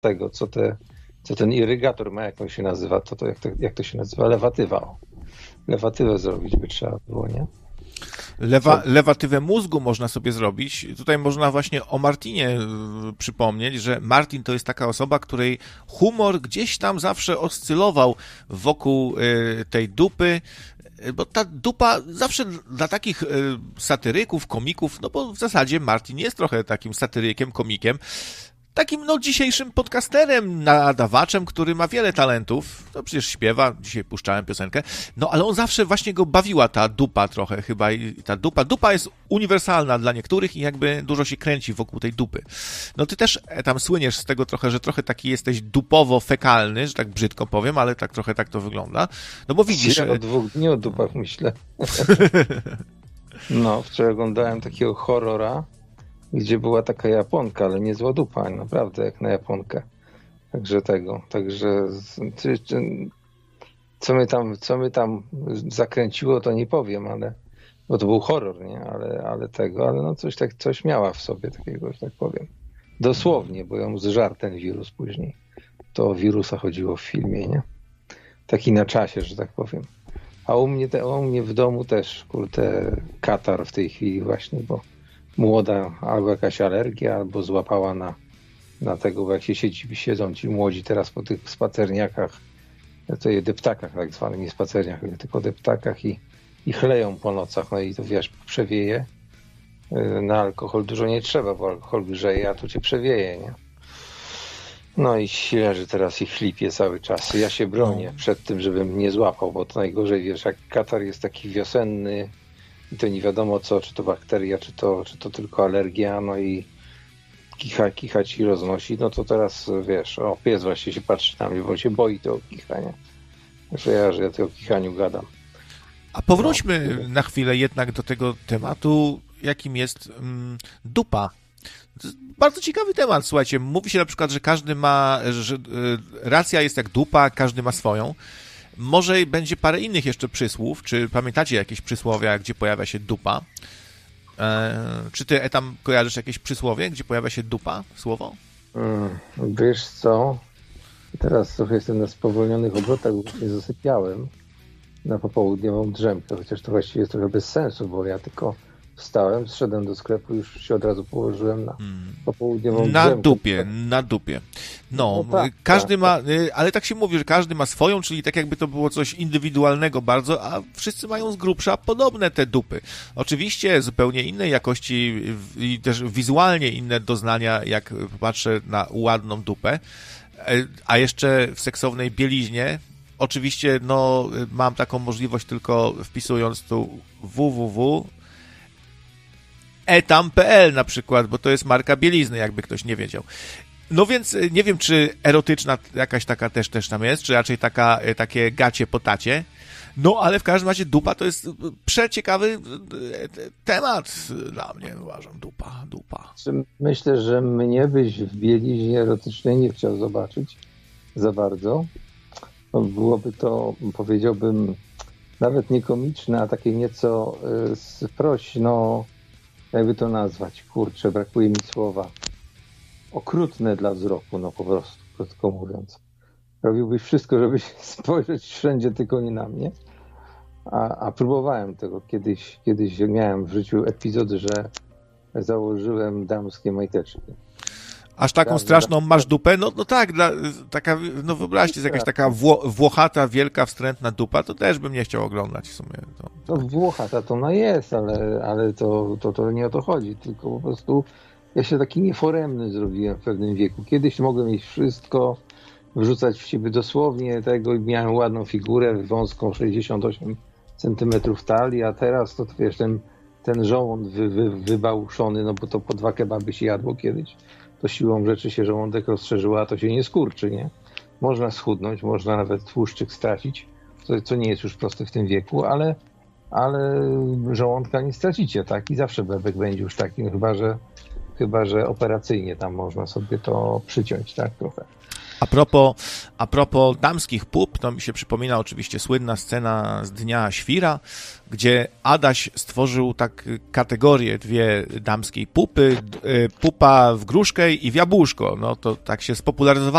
tego, co ten irygator ma, jak on się nazywa, jak to się nazywa? Lewatywa. O. Lewatywę zrobić by trzeba było, nie? Lewatywę mózgu można sobie zrobić. Tutaj można właśnie o Martinie przypomnieć, że Martin to jest taka osoba, której humor gdzieś tam zawsze oscylował wokół tej dupy, bo ta dupa zawsze dla takich satyryków, komików, no bo w zasadzie Martin jest trochę takim satyrykiem, komikiem, takim dzisiejszym podcasterem, nadawaczem, który ma wiele talentów, to przecież śpiewa, dzisiaj puszczałem piosenkę, no ale on zawsze właśnie go bawiła ta dupa trochę chyba i ta dupa jest uniwersalna dla niektórych i jakby dużo się kręci wokół tej dupy. No ty też tam słyniesz z tego trochę, że trochę taki jesteś dupowo-fekalny, że tak brzydko powiem, ale tak trochę tak to wygląda, no bo widzisz... Ja o 2 dni o dupach myślę. No, wczoraj oglądałem takiego horrora, gdzie była taka Japonka, ale niezła dupa, naprawdę, jak na Japonkę. Także co mnie tam zakręciło, to nie powiem, ale, bo to był horror, nie? Ale no coś miała w sobie takiego, że tak powiem. Dosłownie, bo ją zżarł ten wirus później. To o wirusa chodziło w filmie, nie? Taki na czasie, że tak powiem. A u mnie w domu też, katar w tej chwili właśnie, bo młoda albo jakaś alergia, albo złapała na tego, bo jak się siedzą ci młodzi teraz po tych spacerniakach, to je deptakach tak zwanych, nie spacerniakach, tylko deptakach i chleją po nocach, no i to wiesz, przewieje. Na alkohol dużo nie trzeba, bo alkohol grzeje, a tu cię przewieje, nie? No i leży teraz i chlipie cały czas. Ja się bronię przed tym, żebym nie złapał, bo to najgorzej, wiesz, jak katar jest taki wiosenny i to nie wiadomo co, czy to bakteria, czy to tylko alergia, no i kicha ci roznosi, no to teraz, wiesz, pies właśnie się patrzy na mnie, bo się boi tego kichania. Że ja tego kichaniu gadam. A powróćmy na chwilę jednak do tego tematu, jakim jest dupa. To jest bardzo ciekawy temat, słuchajcie. Mówi się na przykład, że każdy ma, że racja jest jak dupa, każdy ma swoją. Może będzie parę innych jeszcze przysłów. Czy pamiętacie jakieś przysłowia, gdzie pojawia się dupa? Czy ty tam kojarzysz jakieś przysłowie, gdzie pojawia się dupa, słowo? Wiesz co? Teraz trochę jestem na spowolnionych obrotach, bo nie zasypiałem na popołudniową drzemkę, chociaż to właściwie jest trochę bez sensu, bo ja tylko wstałem, zszedłem do sklepu, już się od razu położyłem na popołudniową drzemkę. Na dupie. No tak, każdy ma, ale tak się mówi, że każdy ma swoją, czyli tak jakby to było coś indywidualnego bardzo, a wszyscy mają z grubsza podobne te dupy. Oczywiście zupełnie innej jakości i też wizualnie inne doznania, jak patrzę na ładną dupę, a jeszcze w seksownej bieliźnie. Oczywiście, no, mam taką możliwość tylko wpisując tu www.etam.pl na przykład, bo to jest marka bielizny, jakby ktoś nie wiedział. No więc nie wiem, czy erotyczna jakaś taka też tam jest, czy raczej takie gacie po tacie. No, ale w każdym razie dupa to jest przeciekawy temat dla mnie, uważam. Dupa. Myślę, że mnie byś w bieliźnie erotycznej nie chciał zobaczyć za bardzo. No, byłoby to, powiedziałbym, nawet nie komiczne, a takie nieco no, jakby to nazwać, kurczę, brakuje mi słowa. Okrutne dla wzroku, no po prostu, krótko mówiąc. Robiłbyś wszystko, żeby spojrzeć wszędzie, tylko nie na mnie. A próbowałem tego. Kiedyś miałem w życiu epizod, że założyłem damskie majteczki. Aż taką straszną masz dupę? No tak, taka, no wyobraźcie, jest jakaś taka włochata, wielka, wstrętna dupa, to też bym nie chciał oglądać w sumie. To włochata to ona jest, ale to nie o to chodzi, tylko po prostu ja się taki nieforemny zrobiłem w pewnym wieku. Kiedyś mogłem mieć wszystko, wrzucać w siebie dosłownie tego i miałem ładną figurę, wąską 68 cm talii, a teraz to wiesz, ten żołąd wybałuszony, no bo to po 2 kebaby się jadło kiedyś. To siłą rzeczy się żołądek rozszerzyła, a to się nie skurczy, nie? Można schudnąć, można nawet tłuszczyk stracić, co nie jest już proste w tym wieku, ale żołądka nie stracicie, tak? I zawsze bebek będzie już taki, chyba że operacyjnie tam można sobie to przyciąć, tak? Trochę. A propos damskich pup, to mi się przypomina oczywiście słynna scena z Dnia Świra, gdzie Adaś stworzył tak kategorię dwie damskiej pupy, pupa w gruszkę i w jabłuszko. No to tak się spopularyzowało